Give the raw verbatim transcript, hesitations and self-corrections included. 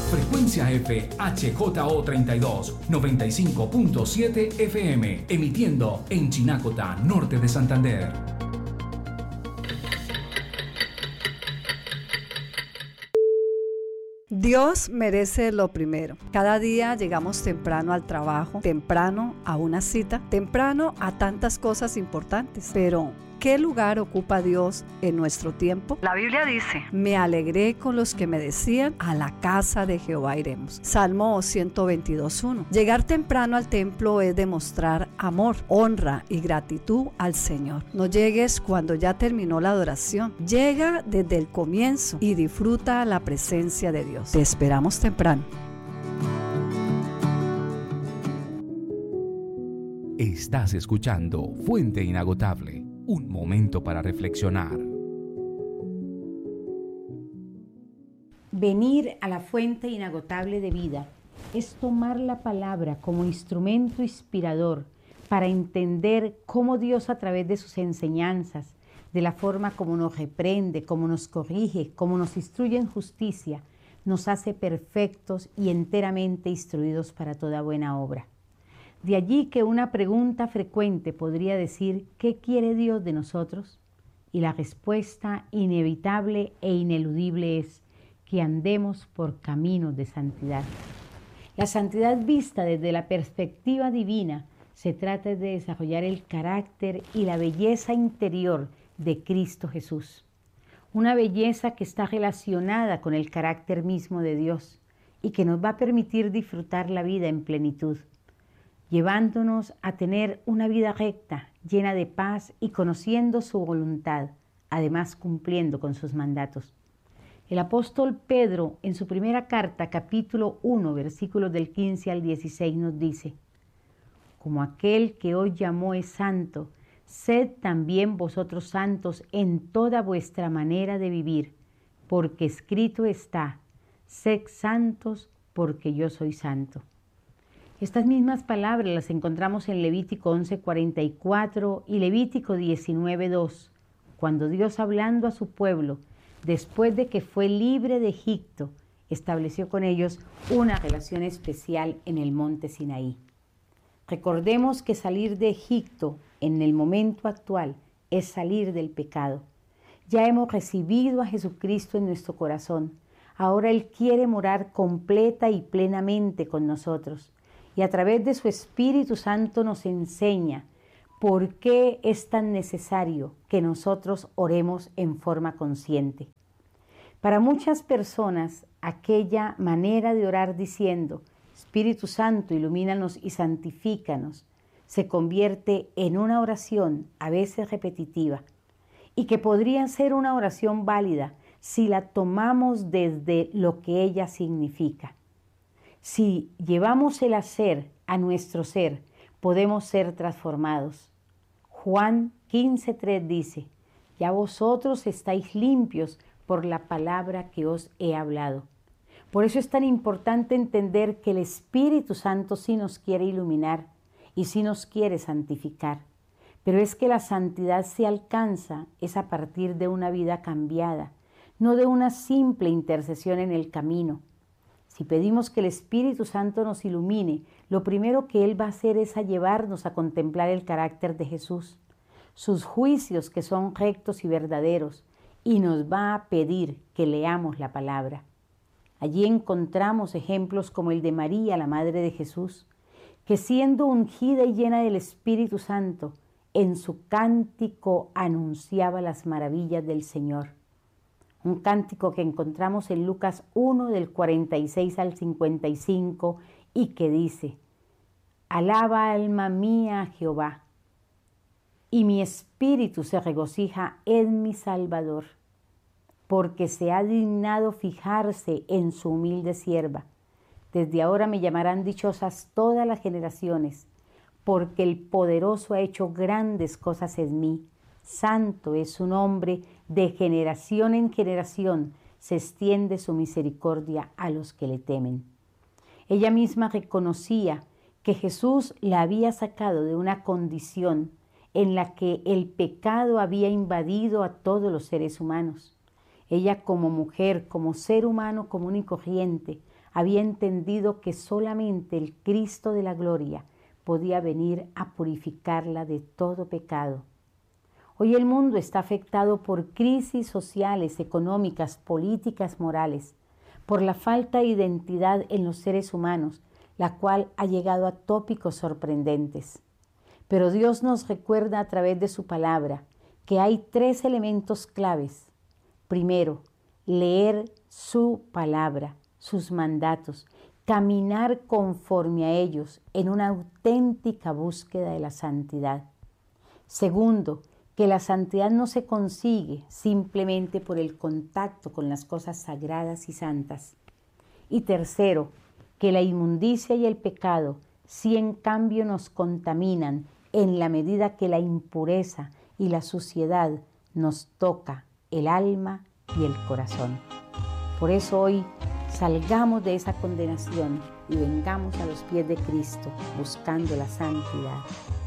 Frecuencia F H J O treinta y dos, noventa y cinco punto siete F M, emitiendo en Chinacota, norte de Santander. Dios merece lo primero. Cada día llegamos temprano al trabajo, temprano a una cita, temprano a tantas cosas importantes. Pero, ¿qué lugar ocupa Dios en nuestro tiempo? La Biblia dice: me alegré con los que me decían, a la casa de Jehová iremos. Salmo ciento veintidós, uno. Llegar temprano al templo es demostrar amor, honra y gratitud al Señor. No llegues cuando ya terminó la adoración. Llega desde el comienzo y disfruta la presencia de Dios. Te esperamos temprano. Estás escuchando Fuente Inagotable. Un momento para reflexionar. Venir a la fuente inagotable de vida es tomar la palabra como instrumento inspirador para entender cómo Dios, a través de sus enseñanzas, de la forma como nos reprende, como nos corrige, como nos instruye en justicia, nos hace perfectos y enteramente instruidos para toda buena obra. De allí que una pregunta frecuente podría decir: ¿qué quiere Dios de nosotros? Y la respuesta inevitable e ineludible es que andemos por caminos de santidad. La santidad vista desde la perspectiva divina se trata de desarrollar el carácter y la belleza interior de Cristo Jesús. Una belleza que está relacionada con el carácter mismo de Dios y que nos va a permitir disfrutar la vida en plenitud, llevándonos a tener una vida recta, llena de paz y conociendo su voluntad, además cumpliendo con sus mandatos. El apóstol Pedro, en su primera carta, capítulo uno, versículos del quince al dieciséis, nos dice: como aquel que hoy llamó es santo, sed también vosotros santos en toda vuestra manera de vivir, porque escrito está: sed santos, porque yo soy santo. Estas mismas palabras las encontramos en Levítico once, cuarenta y cuatro y Levítico diecinueve, dos, cuando Dios, hablando a su pueblo, después de que fue libre de Egipto, estableció con ellos una relación especial en el monte Sinaí. Recordemos que salir de Egipto en el momento actual es salir del pecado. Ya hemos recibido a Jesucristo en nuestro corazón. Ahora Él quiere morar completa y plenamente con nosotros. Y a través de su Espíritu Santo nos enseña por qué es tan necesario que nosotros oremos en forma consciente. Para muchas personas, aquella manera de orar diciendo: Espíritu Santo, ilumínanos y santifícanos, se convierte en una oración a veces repetitiva y que podría ser una oración válida si la tomamos desde lo que ella significa. Si llevamos el hacer a nuestro ser, podemos ser transformados. Juan quince, tres dice: ya vosotros estáis limpios por la palabra que os he hablado. Por eso es tan importante entender que el Espíritu Santo sí nos quiere iluminar y sí nos quiere santificar. Pero es que la santidad se alcanza es a partir de una vida cambiada, no de una simple intercesión en el camino. Si pedimos que el Espíritu Santo nos ilumine, lo primero que Él va a hacer es a llevarnos a contemplar el carácter de Jesús, sus juicios que son rectos y verdaderos, y nos va a pedir que leamos la palabra. Allí encontramos ejemplos como el de María, la Madre de Jesús, que siendo ungida y llena del Espíritu Santo, en su cántico anunciaba las maravillas del Señor. Un cántico que encontramos en Lucas uno, del cuarenta y seis al cincuenta y cinco, y que dice: alaba alma mía a Jehová, y mi espíritu se regocija en mi Salvador, porque se ha dignado fijarse en su humilde sierva. Desde ahora me llamarán dichosas todas las generaciones, porque el poderoso ha hecho grandes cosas en mí. Santo es su nombre, de generación en generación se extiende su misericordia a los que le temen. Ella misma reconocía que Jesús la había sacado de una condición en la que el pecado había invadido a todos los seres humanos. Ella, como mujer, como ser humano común y corriente, había entendido que solamente el Cristo de la gloria podía venir a purificarla de todo pecado. Hoy el mundo está afectado por crisis sociales, económicas, políticas, morales, por la falta de identidad en los seres humanos, la cual ha llegado a tópicos sorprendentes. Pero Dios nos recuerda a través de su palabra que hay tres elementos claves. Primero, leer su palabra, sus mandatos, caminar conforme a ellos en una auténtica búsqueda de la santidad. Segundo, que la santidad no se consigue simplemente por el contacto con las cosas sagradas y santas. Y tercero, que la inmundicia y el pecado sí en cambio nos contaminan en la medida que la impureza y la suciedad nos toca el alma y el corazón. Por eso hoy salgamos de esa condenación y vengamos a los pies de Cristo buscando la santidad.